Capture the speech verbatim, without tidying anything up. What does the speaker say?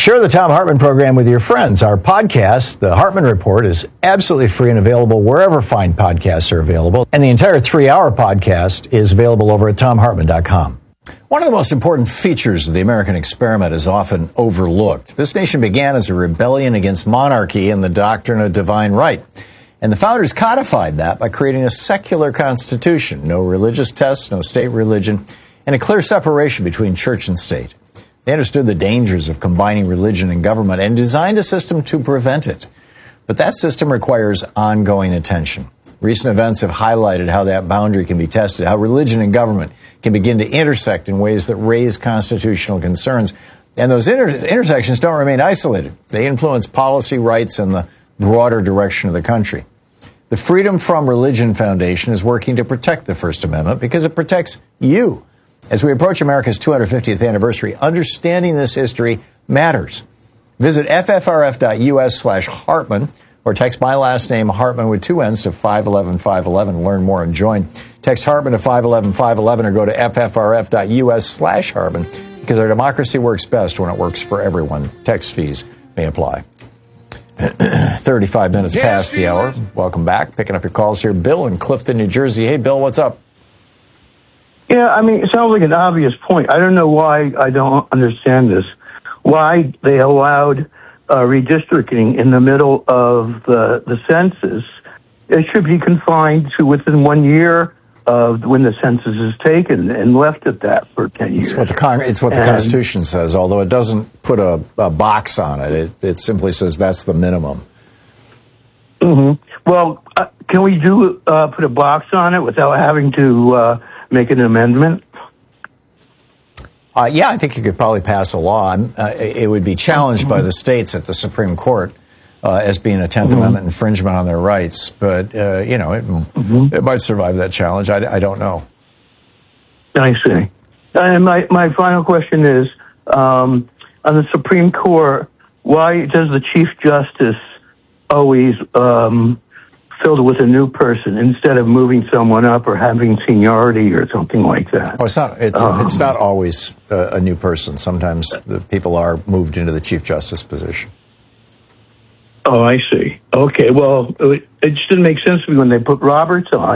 Share the Thom Hartmann program with your friends. Our podcast, The Hartmann Report, is absolutely free and available wherever fine podcasts are available. And the entire three-hour podcast is available over at thom hartmann dot com. One of the most important features of the American experiment is often overlooked. This nation began as a rebellion against monarchy and the doctrine of divine right. And the founders codified that by creating a secular constitution, no religious tests, no state religion, and a clear separation between church and state. They understood the dangers of combining religion and government and designed a system to prevent it. But that system requires ongoing attention. Recent events have highlighted how that boundary can be tested, how religion and government can begin to intersect in ways that raise constitutional concerns. And those inter- intersections don't remain isolated. They influence policy, rights, and the broader direction of the country. The Freedom from Religion Foundation is working to protect the First Amendment because it protects you. As we approach America's two hundred fiftieth anniversary, understanding this history matters. Visit f f r f dot u s slash Hartmann or text my last name, Hartmann, with two N's to five one one five one one. Learn more and join. Text Hartmann to five one one five one one or go to f f r f dot u s slash Hartmann because our democracy works best when it works for everyone. Text fees may apply. thirty-five minutes past the hour. Welcome back. Picking up your calls here. Bill in Clifton, New Jersey. Hey, Bill, what's up? Yeah, I mean, it sounds like an obvious point. I don't know why I don't understand this. Why they allowed uh, redistricting in the middle of the, the census. It should be confined to within one year of when the census is taken and left at that for ten years. It's what the, Con- it's what the and, Constitution says, although it doesn't put a, a box on it. it. It simply says that's the minimum. Mm-hmm. Well, uh, can we do uh, put a box on it without having to uh, make an amendment? Uh, yeah, I think you could probably pass a law. Uh, it would be challenged mm-hmm. by the states at the Supreme Court uh, as being a tenth mm-hmm. Amendment infringement on their rights. But, uh, you know, it, mm-hmm. it might survive that challenge. I, I don't know. I see. And my, my final question is, um, on the Supreme Court, why does the Chief Justice always um, filled with a new person instead of moving someone up or having seniority or something like that? Oh, it's not. It's, um, it's not always uh, a new person. Sometimes the people are moved into the Chief Justice position. Oh, I see. Okay. Well, it just didn't make sense to me when they put Roberts on.